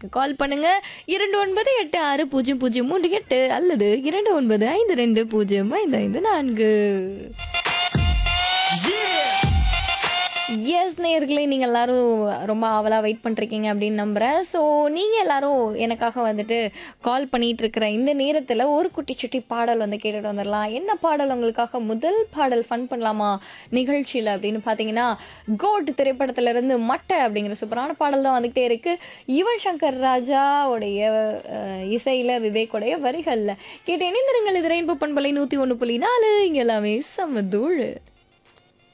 எண்களுக்கு கால் பண்ணுங்க. 29860038 அல்லது 2952055554. எஸ் நேயர்களே, நீங்கள் எல்லாரும் ரொம்ப ஆவலாக வெயிட் பண்ணிருக்கீங்க அப்படின்னு நம்புகிறேன். ஸோ நீங்கள் எல்லாரும் எனக்காக வந்துட்டு கால் பண்ணிகிட்டு இருக்கிற இந்த நேரத்தில் ஒரு குட்டி சுட்டி பாடல் வந்து கேட்டுட்டு வந்துடலாம். என்ன பாடல் உங்களுக்காக? முதல் பாடல் ஃபன் பண்ணலாமா நிகழ்ச்சியில் அப்படின்னு பார்த்தீங்கன்னா, கோட் திரைப்படத்திலிருந்து மட்டை அப்படிங்கிற சூப்பரான பாடல் தான் வந்துகிட்டே இருக்குது. யுவன் சங்கர் ராஜா உடைய இசையில் விவேக்குடைய வரிகளில் கேட்டு இணைந்திருங்கள். இது ரெயின்போ பண்பலை 101.4. இங்கே எல்லாமே சமதூள்.